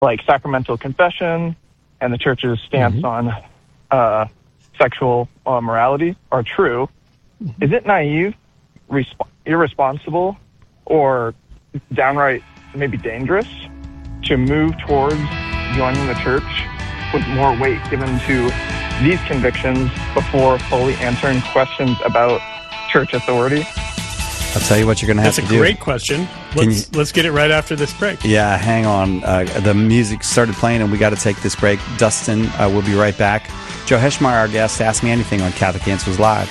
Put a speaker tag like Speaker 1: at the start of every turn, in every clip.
Speaker 1: like sacramental confession and the church's stance on sexual morality are true, is it naive, irresponsible, or downright maybe dangerous to move towards joining the church with more weight given to these convictions before fully answering questions about church authority?
Speaker 2: I'll tell you what you're going to have to do.
Speaker 3: That's a great question. Let's get it right after this break.
Speaker 2: Yeah, hang on. The music started playing, and we got to take this break. Dustin, we'll be right back. Joe Heschmeyer, our guest, Ask Me Anything on Catholic Answers Live.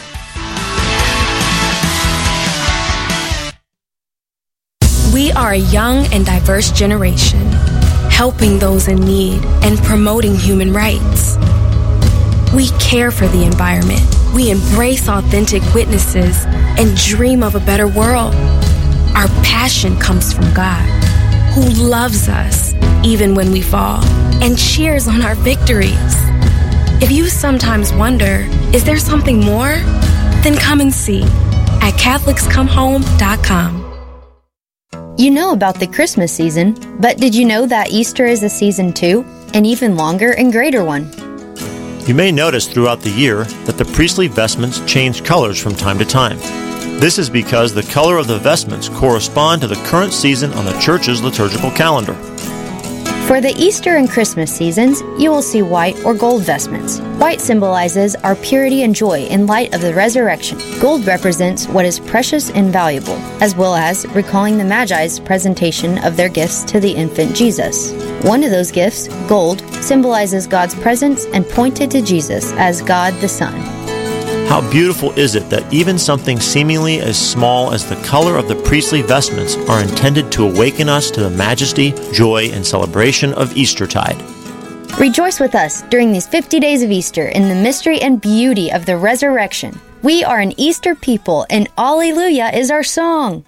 Speaker 4: We are a young and diverse generation, helping those in need and promoting human rights. We care for the environment. We embrace authentic witnesses and dream of a better world. Our passion comes from God, who loves us even when we fall and cheers on our victories. If you sometimes wonder, is there something more? Then come and see at CatholicsComeHome.com.
Speaker 5: You know about the Christmas season, but did you know that Easter is a season too? An even longer and greater one.
Speaker 6: You may notice throughout the year that the priestly vestments change colors from time to time. This is because the color of the vestments correspond to the current season on the Church's liturgical calendar.
Speaker 5: For the Easter and Christmas seasons, you will see white or gold vestments. White symbolizes our purity and joy in light of the resurrection. Gold represents what is precious and valuable, as well as recalling the Magi's presentation of their gifts to the infant Jesus. One of those gifts, gold, symbolizes God's presence and pointed to Jesus as God the Son.
Speaker 6: How beautiful is it that even something seemingly as small as the color of the priestly vestments are intended to awaken us to the majesty, joy, and celebration of Eastertide.
Speaker 5: Rejoice with us during these 50 days of Easter in the mystery and beauty of the resurrection. We are an Easter people, and Alleluia is our song.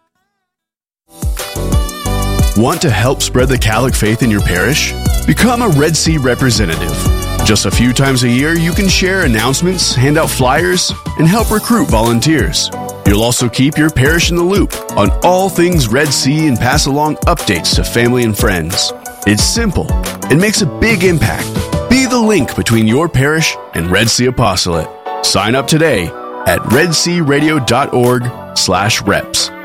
Speaker 7: Want to help spread the Catholic faith in your parish? Become a Red Sea representative. Just a few times a year, you can share announcements, hand out flyers, and help recruit volunteers. You'll also keep your parish in the loop on all things Red Sea and pass along updates to family and friends. It's simple. It makes a big impact. Be the link between your parish and Red Sea Apostolate. Sign up today at redsearadio.org/reps.